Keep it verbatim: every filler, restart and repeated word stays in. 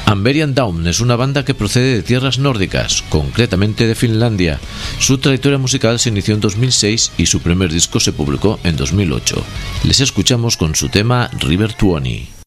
Amberian Dawn es una banda que procede de tierras nórdicas, concretamente de Finlandia. Su trayectoria musical se inició en dos mil seis y su primer disco se publicó en dos mil ocho. Les escuchamos con su tema River veinte.